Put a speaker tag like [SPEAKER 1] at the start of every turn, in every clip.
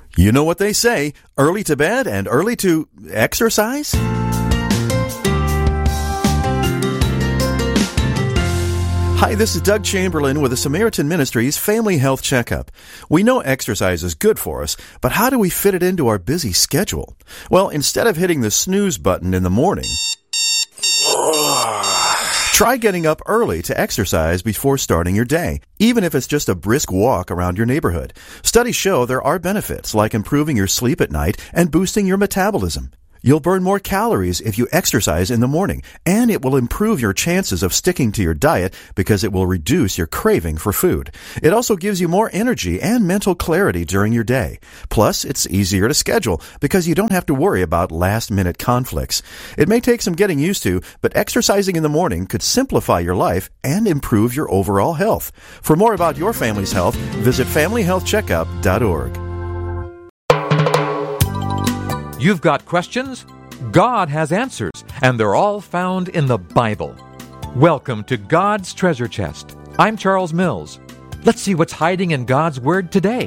[SPEAKER 1] You know what they say, early to bed and early to exercise? Hi, this is Doug Chamberlain with the Samaritan Ministries Family Health Checkup. We know exercise is good for us, but how do we fit it into our busy schedule? Well, instead of hitting the snooze button in the morning, try getting up early to exercise before starting your day, even if it's just a brisk walk around your neighborhood. Studies show there are benefits like improving your sleep at night and boosting your metabolism. You'll burn more calories if you exercise in the morning, and it will improve your chances of sticking to your diet because it will reduce your craving for food. It also gives you more energy and mental clarity during your day. Plus, it's easier to schedule because you don't have to worry about last-minute conflicts. It may take some getting used to, but exercising in the morning could simplify your life and improve your overall health. For more about your family's health, visit familyhealthcheckup.org.
[SPEAKER 2] You've got questions? God has answers, and they're all found in the Bible. Welcome to God's Treasure Chest. I'm Charles Mills. Let's see what's hiding in God's Word today.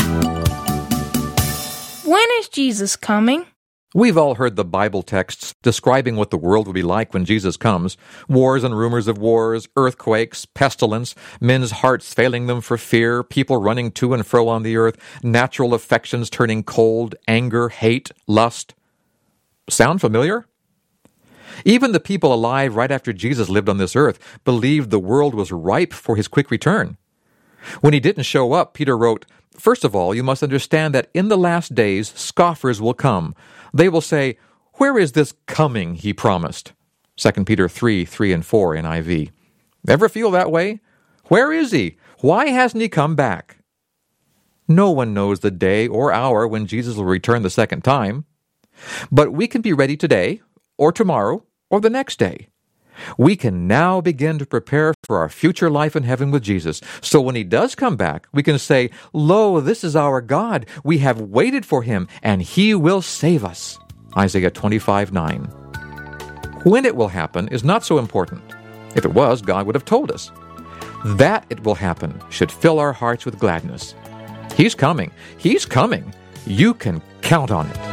[SPEAKER 3] When is Jesus coming?
[SPEAKER 2] We've all heard the Bible texts describing what the world will be like when Jesus comes. Wars and rumors of wars, earthquakes, pestilence, men's hearts failing them for fear, people running to and fro on the earth, natural affections turning cold, anger, hate, lust. Sound familiar? Even the people alive right after Jesus lived on this earth believed the world was ripe for his quick return. When he didn't show up, Peter wrote, "First of all, you must understand that in the last days scoffers will come. They will say, 'Where is this coming he promised?'" 2 Peter 3 and 4 NIV. Ever feel that way? Where is he? Why hasn't he come back? No one knows the day or hour when Jesus will return the second time. But we can be ready today, or tomorrow, or the next day. We can now begin to prepare for our future life in heaven with Jesus. So when he does come back, we can say, "Lo, this is our God. We have waited for him, and he will save us." Isaiah 25:9. When it will happen is not so important. If it was, God would have told us. That it will happen should fill our hearts with gladness. He's coming. He's coming. You can count on it.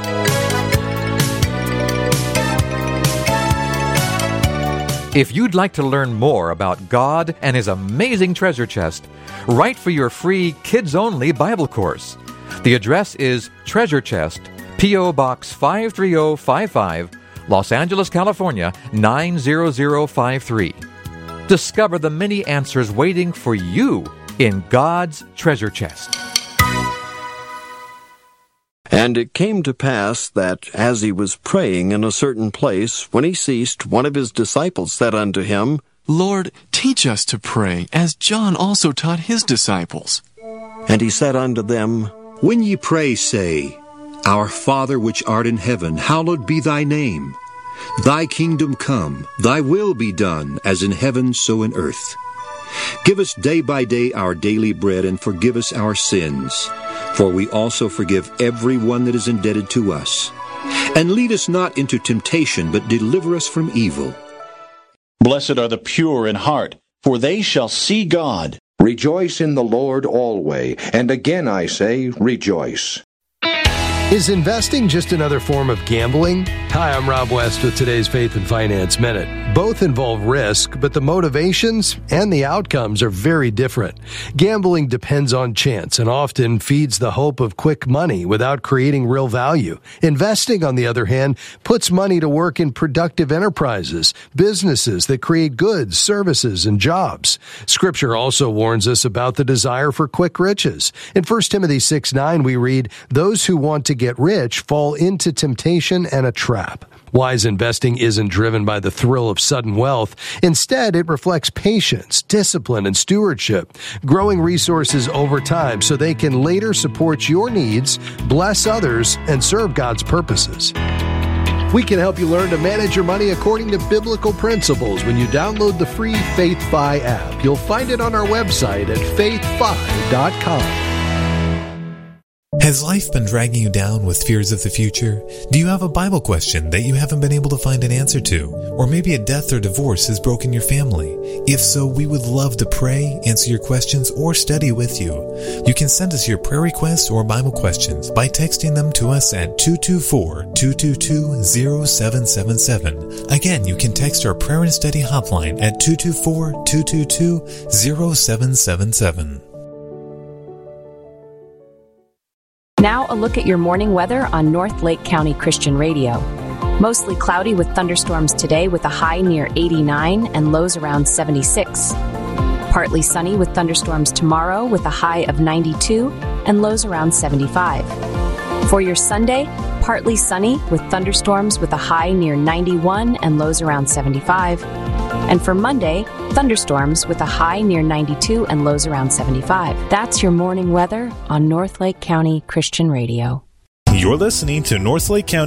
[SPEAKER 2] If you'd like to learn more about God and His amazing treasure chest, write for your free kids-only Bible course. The address is Treasure Chest, P.O. Box 53055, Los Angeles, California, 90053. Discover the many answers waiting for you in God's treasure chest.
[SPEAKER 4] And it came to pass that, as he was praying in a certain place, when he ceased, one of his disciples said unto him,
[SPEAKER 5] Lord, teach us to pray, as John also taught his disciples.
[SPEAKER 4] And he said unto them,
[SPEAKER 6] When ye pray, say, Our Father which art in heaven, hallowed be thy name. Thy kingdom come, thy will be done, as in heaven so in earth. Give us day by day our daily bread, and forgive us our sins, for we also forgive every one that is indebted to us. And lead us not into temptation, but deliver us from evil.
[SPEAKER 7] Blessed are the pure in heart, for they shall see God.
[SPEAKER 8] Rejoice in the Lord always, and again I say, rejoice.
[SPEAKER 9] Is investing just another form of gambling? Hi, I'm Rob West with today's Faith and Finance Minute. Both involve risk, but the motivations and the outcomes are very different. Gambling depends on chance and often feeds the hope of quick money without creating real value. Investing, on the other hand, puts money to work in productive enterprises, businesses that create goods, services, and jobs. Scripture also warns us about the desire for quick riches. In 1 Timothy 6:9, we read, "Those who want to get rich fall into temptation and a trap." Wise investing isn't driven by the thrill of sudden wealth. Instead, it reflects patience, discipline, and stewardship, growing resources over time so they can later support your needs, bless others, and serve God's purposes. We can help you learn to manage your money according to biblical principles when you download the free FaithFi app. You'll find it on our website at faithfi.com.
[SPEAKER 10] Has life been dragging you down with fears of the future? Do you have a Bible question that you haven't been able to find an answer to? Or maybe a death or divorce has broken your family? If so, we would love to pray, answer your questions, or study with you. You can send us your prayer requests or Bible questions by texting them to us at 224-222-0777. Again, you can text our prayer and study hotline at 224-222-0777.
[SPEAKER 11] Now a look at your morning weather on North Lake County Christian Radio. Mostly cloudy with thunderstorms today with a high near 89 and lows around 76. Partly sunny with thunderstorms tomorrow with a high of 92 and lows around 75. For your Sunday, partly sunny with thunderstorms with a high near 91 and lows around 75. And for Monday, thunderstorms with a high near 92 and lows around 75. That's your morning weather on North Lake County Christian Radio.
[SPEAKER 12] You're listening to North Lake County